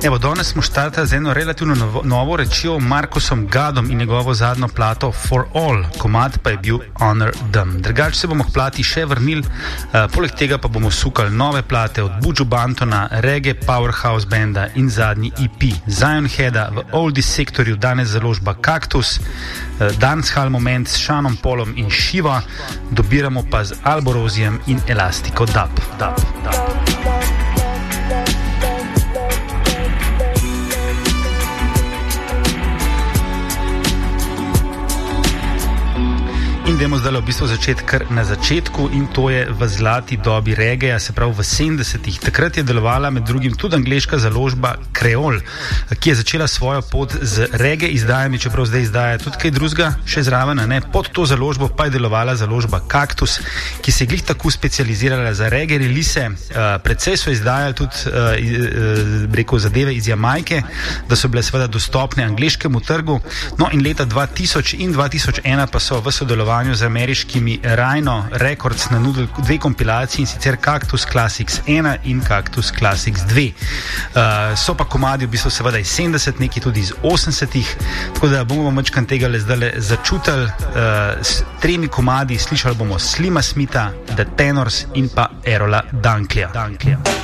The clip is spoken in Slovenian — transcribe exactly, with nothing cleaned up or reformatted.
Evo, danes smo štartali z eno relativno novo, novo rečijo Markusom Gadom in njegovo zadnjo plato For All, komad pa je bil Honor Them. Drugače se bomo k plati še vrnili, uh, poleg tega pa bomo sukali nove plate od Buju Bantona, reggae powerhouse benda in zadnji E P Zion Heada, v oldies sektorju danes založba Kaktus, uh, dancehall moment s Seanom Paulom in Shiva, dobiramo pa z Alborozijem in Elastiko Dub. Dub, dub. In dajmo zdaj v bistvu začeti kar na začetku, in to je v zlati dobi reggae, se pravi v sedemdesetih. Takrat je delovala med drugim tudi angleška založba Kreol, ki je začela svojo pot z reggae izdajami, čeprav zdaj izdaja tudi kaj drugega še zraven, ne? Pod to založbo pa je delovala založba Kaktus, ki se je glih tako specializirala za reggae release. Uh, predvsej so izdajali tudi uh, uh, rekel, zadeve iz Jamajke, da so bile seveda dostopne angleškemu trgu. No in leta dva tisoč in dva tisoč ena pa so v sodelovanju z ameriškimi Rhino Records nanudili dve kompilaciji, in sicer Cactus Classics ena in Cactus Classics dve. Uh, so pa komadi v bistvu seveda iz sedemdeset, neki tudi iz osemdesetih, tako da bomo večkrat tega le zdaj začutili. Uh, s tremi komadi slišali bomo Slima Smitha, The Tenors in pa Erola Dunkleyja. Dunkleyja.